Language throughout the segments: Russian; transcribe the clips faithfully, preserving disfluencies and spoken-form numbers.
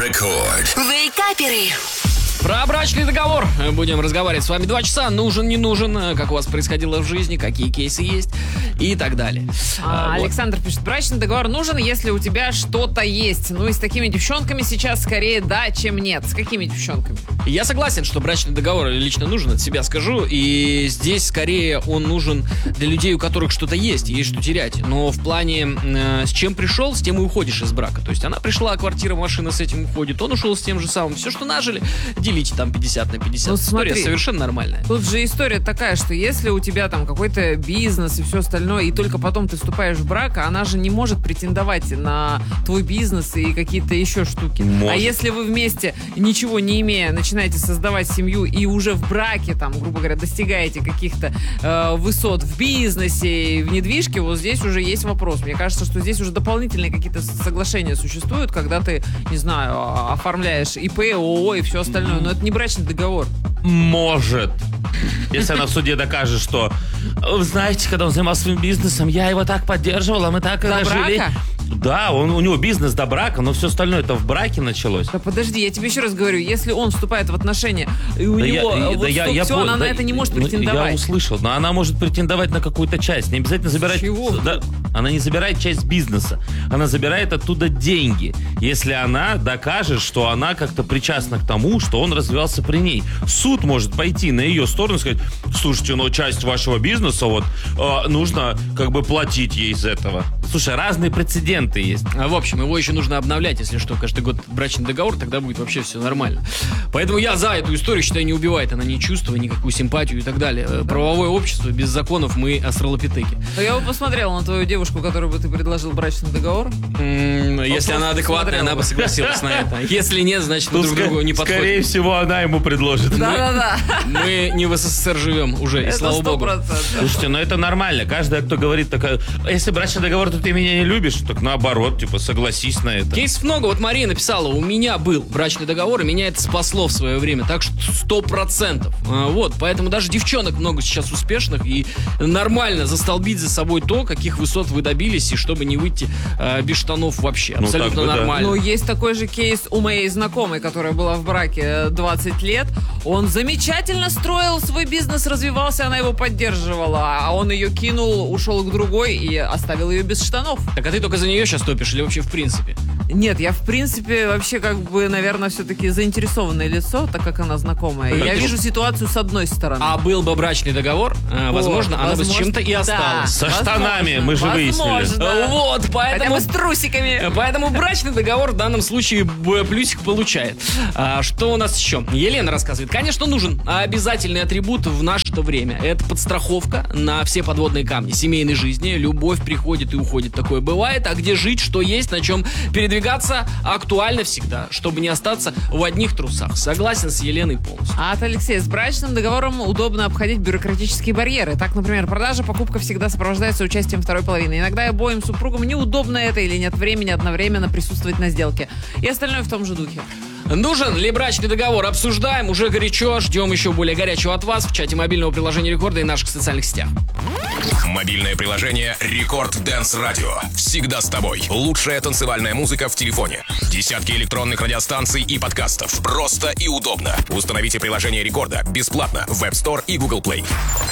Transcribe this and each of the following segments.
Рекорд. Вейкаперы. Про брачный договор будем разговаривать с вами два часа. Нужен, не нужен, как у вас происходило в жизни, какие кейсы есть и так далее. А, вот. Александр пишет, брачный договор нужен, если у тебя что-то есть. Ну и с такими девчонками сейчас скорее да, чем нет. С какими девчонками? Я согласен, что брачный договор лично нужен, от себя скажу. И здесь скорее он нужен для людей, у которых что-то есть, есть что терять. Но в плане э, с чем пришел, с тем и уходишь из брака. То есть она пришла, квартира, машина, с этим уходит. Он ушел с тем же самым. Все, что нажили, делите там пятьдесят на пятьдесят. Ну, История смотри, совершенно нормальная. Тут же история такая, что если у тебя там какой-то бизнес и все остальное, и только потом ты вступаешь в брак, она же не может претендовать на твой бизнес и какие-то еще штуки. Может. А если вы вместе, ничего не имея, начинаете создавать семью и уже в браке, там, грубо говоря, достигаете каких-то э, высот в бизнесе и в недвижке, вот здесь уже есть вопрос. Мне кажется, что здесь уже дополнительные какие-то соглашения существуют, когда ты, не знаю, оформляешь ИП, ООО и все остальное, но это не брачный договор. Может. Если она в суде докажет, что, вы знаете, когда он занимался своим бизнесом, я его так поддерживала, мы так До жили. брака? Да, он, у него бизнес до брака, но все остальное это в браке началось. Да подожди, я тебе еще раз говорю, если он вступает в отношения, и у Да него я- вот да я- я все, пон- она да, на это не может ну, претендовать. Я услышал, но она может претендовать на какую-то часть. Не обязательно забирать... чего? Да, она не забирает часть бизнеса. Она забирает оттуда деньги. Если она докажет, что она как-то причастна к тому, что он развивался при ней. Суд может пойти на ее сторону и сказать, слушайте, ну часть вашего бизнеса вот э, нужно как бы платить ей из этого. Слушай, разные прецеденты есть. А, В общем, его еще нужно обновлять, если что, каждый год брачный договор, тогда будет вообще все нормально. Поэтому я за эту историю считаю, не убивает она ни чувства, никакую симпатию и так далее. Э, Правовое общество, без законов мы астралопитеки. Но я бы посмотрела на твою девушку, которой бы ты предложил брачный договор. М, Если просто она адекватная, смотрела она бы бы. согласилась на это. Если нет, значит мы Тут, друг ска- другу не скорее подходим. всего, она ему предложит. Да-да-да. Мы не в СССР живем уже, и Это слава сто богу. процентов. Слушайте, ну это нормально. Каждый, кто говорит такая, если брачный договор, то ты меня не любишь, так наоборот, типа, согласись на это. Кейсов много. Вот Мария написала, у меня был брачный договор, и меня это спасло в свое время. Так что сто процентов. А, Вот, поэтому даже девчонок много сейчас успешных, и нормально застолбить за собой то, каких высот вы добились, и чтобы не выйти а, без штанов вообще. Ну, Абсолютно так бы да. нормально. Ну, есть такой же кейс у моей знакомой, которая была в браке двадцать лет. Он замечательно строил свой бизнес, развивался, она его поддерживала. А он ее кинул, ушел к другой и оставил ее без штанов. Так а ты только за нее сейчас топишь или вообще в принципе? Нет, я в принципе вообще как бы, наверное, все-таки заинтересованное лицо, так как она знакомая. Так Я ты вижу ж- ситуацию с одной стороны. А был бы брачный договор, э, Вот, возможно, она бы с возможно, чем-то и да. осталась. Со Возможно, штанами, мы же выяснили. возможно. Вот, Хотя поэтому... бы с трусиками. Поэтому брачный договор в данном случае б- плюсик получает. А, что у нас еще? Елена рассказывает. Конечно, нужен обязательный атрибут в наше-то время. Это подстраховка на все подводные камни семейной жизни. Любовь приходит и уходит. Такое бывает. А где жить, что есть, на чем передвигаться, актуально всегда, чтобы не остаться в одних трусах. Согласен с Еленой полностью. А от Алексея: с брачным договором удобно обходить бюрократические барьеры. Так, например, продажа, покупка всегда сопровождается участием второй половины. Иногда обоим супругам неудобно это или нет времени одновременно присутствовать на сделке. И остальное в том же духе. Нужен ли брачный договор? Обсуждаем уже горячо. Ждем еще более горячего от вас в чате мобильного приложения Рекорда и наших социальных сетях. Мобильное приложение Рекорд Дэнс Радио. Всегда с тобой. Лучшая танцевальная музыка в телефоне. Десятки электронных радиостанций и подкастов. Просто и удобно. Установите приложение Рекорда бесплатно в App Store и Google Play.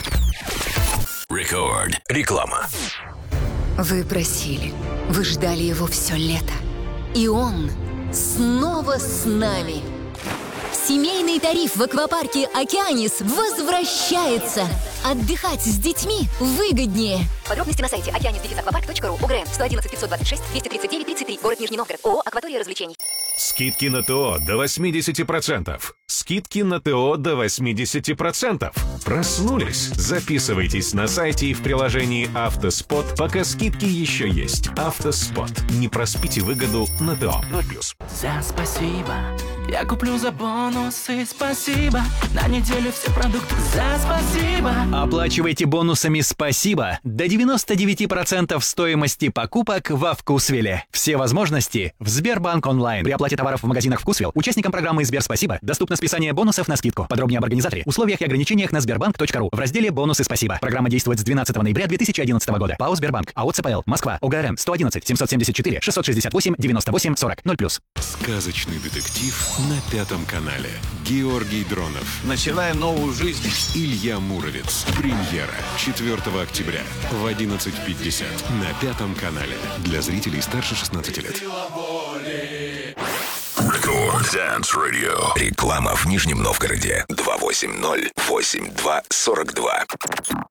Рекорд. Реклама. Вы просили, вы ждали его все лето. И он снова с нами. Семейный тариф в аквапарке «Океанис» возвращается. Отдыхать с детьми выгоднее. Подробности на сайте океанис аквапарк точка ру. УГРН сто одиннадцать пятьсот двадцать шесть двести тридцать девять тридцать три. Город Нижний Новгород. ООО «Акватория развлечений». Скидки на ТО до восемьдесят процентов. Скидки на ТО до восемьдесят процентов. Проснулись? Записывайтесь на сайте и в приложении «Автоспот», пока скидки еще есть. «Автоспот». Не проспите выгоду на ТО. ноль плюс. За спасибо Я куплю за бонусы, спасибо. На неделю все продукты за спасибо. Оплачивайте бонусами «Спасибо» до девяносто девять процентов стоимости покупок во Вкусвилле. Все возможности в Сбербанк онлайн. При оплате товаров в магазинах Вкусвилл участникам программы Сбер Спасибо доступно списание бонусов на скидку. Подробнее об организаторе, условиях и ограничениях на сбербанк точка ру в разделе «Бонусы Спасибо». Программа действует с двенадцатого ноября две тысячи одиннадцатого года. ПАО «Сбербанк». АО ЦПЛ. Москва. ОГРН сто одиннадцать семьсот семьдесят четыре шестьсот шестьдесят восемь девяносто восемь сорок ноль плюс. Сказочный детектив на Пятом канале. Георгий Дронов. Начинаем новую жизнь. Илья Муромец. Премьера четвёртого октября в одиннадцать пятьдесят на Пятом канале. Для зрителей старше шестнадцати лет. Рекорд Dance Radio. Реклама в Нижнем Новгороде. два восемь ноль восемь два сорок два.